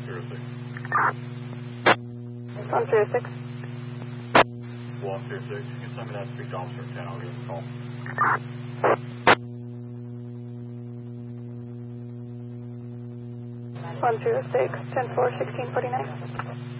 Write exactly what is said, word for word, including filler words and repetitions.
zero six. one zero six. one zero six. You can send me that speak to Officer ten. I'll give him a call. one zero six, ten four, sixteen forty-nine.